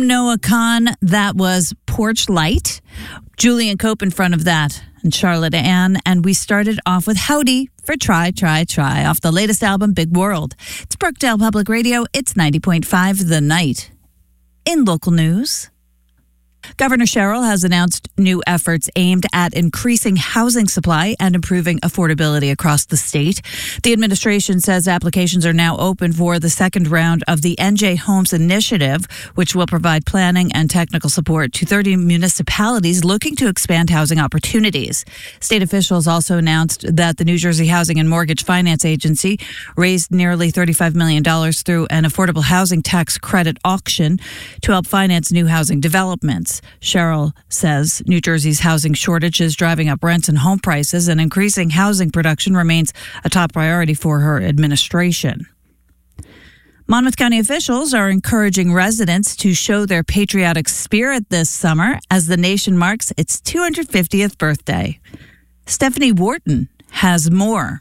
From Noah Kahn, that was Porch Light. Julian Cope in front of that, and Charlotte Ann. And we started off with Howdy for Try, Try, Try off the latest album, Big World. It's Brookdale Public Radio. It's 90.5 The Night. In local news, Governor Sherrill has announced new efforts aimed at increasing housing supply and improving affordability across the state. The administration says applications are now open for the second round of the NJ Homes Initiative, which will provide planning and technical support to 30 municipalities looking to expand housing opportunities. State officials also announced that the New Jersey Housing and Mortgage Finance Agency raised nearly $35 million through an affordable housing tax credit auction to help finance new housing developments. Sherrill says New Jersey's housing shortage is driving up rents and home prices, and increasing housing production remains a top priority for her administration. Monmouth County officials are encouraging residents to show their patriotic spirit this summer as the nation marks its 250th birthday. Stephanie Wharton has more.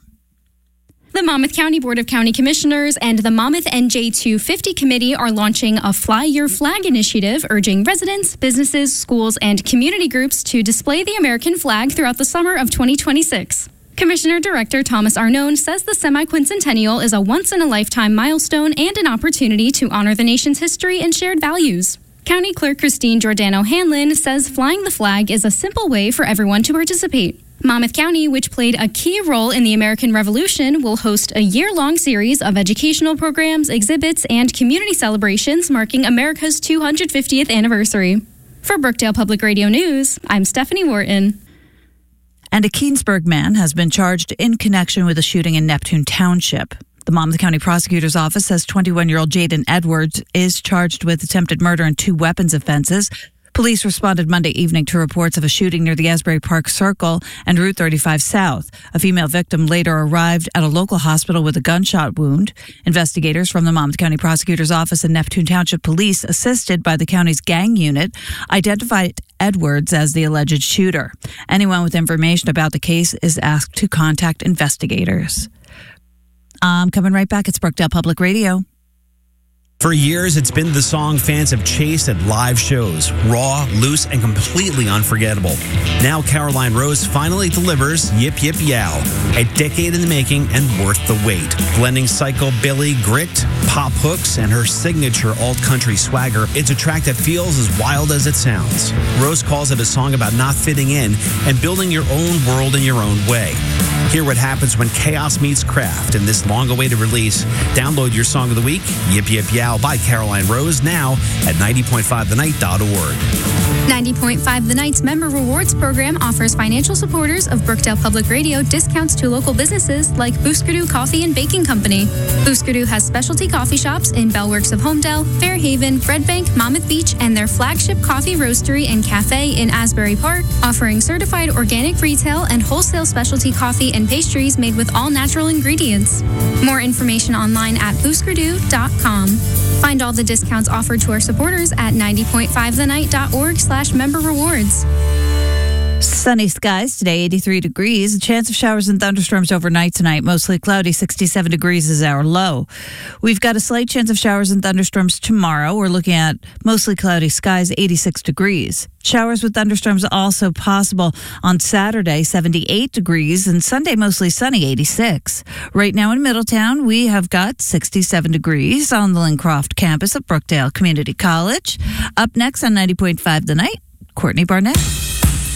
The Monmouth County Board of County Commissioners and the Monmouth NJ250 Committee are launching a Fly Your Flag initiative, urging residents, businesses, schools, and community groups to display the American flag throughout the summer of 2026. Commissioner Director Thomas Arnone says the semi-quincentennial is a once-in-a-lifetime milestone and an opportunity to honor the nation's history and shared values. County Clerk Christine Giordano-Hanlon says flying the flag is a simple way for everyone to participate. Monmouth County, which played a key role in the American Revolution, will host a year-long series of educational programs, exhibits, and community celebrations marking America's 250th anniversary. For Brookdale Public Radio News, I'm Stephanie Wharton. And a Keensburg man has been charged in connection with a shooting in Neptune Township. The Monmouth County Prosecutor's Office says 21-year-old Jaden Edwards is charged with attempted murder and 2 weapons offenses. Police responded Monday evening to reports of a shooting near the Asbury Park Circle and Route 35 South. A female victim later arrived at a local hospital with a gunshot wound. Investigators from the Monmouth County Prosecutor's Office and Neptune Township Police, assisted by the county's gang unit, identified Edwards as the alleged shooter. Anyone with information about the case is asked to contact investigators. I'm coming right back. It's Brookdale Public Radio. For years, it's been the song fans have chased at live shows. Raw, loose, and completely unforgettable. Now Caroline Rose finally delivers Yip Yip Yow. A decade in the making and worth the wait. Blending psychobilly, grit, pop hooks, and her signature alt-country swagger, it's a track that feels as wild as it sounds. Rose calls it a song about not fitting in and building your own world in your own way. Hear what happens when chaos meets craft in this long-awaited release. Download your song of the week, Yip Yip Yow by Caroline Rose, now at 90.5thenight.org. 90.5 The Night's Member Rewards Program offers financial supporters of Brookdale Public Radio discounts to local businesses like Booskerdoo Coffee and Baking Company. Booskerdoo has specialty coffee shops in Bellworks of Homedale, Fairhaven, Red Bank, Monmouth Beach, and their flagship coffee roastery and cafe in Asbury Park, offering certified organic retail and wholesale specialty coffee and pastries made with all natural ingredients. More information online at booskerdoo.com. Find all the discounts offered to our supporters at 90.5thenight.org/member rewards. Sunny skies today, 83 degrees. A chance of showers and thunderstorms overnight tonight. Mostly cloudy, 67 degrees is our low. We've got a slight chance of showers and thunderstorms tomorrow. We're looking at mostly cloudy skies, 86 degrees. Showers with thunderstorms also possible on Saturday, 78 degrees, and Sunday mostly sunny, 86. Right now in Middletown, we have got 67 degrees on the Lincroft campus of Brookdale Community College. Up next on 90.5 The Night, Courtney Barnett.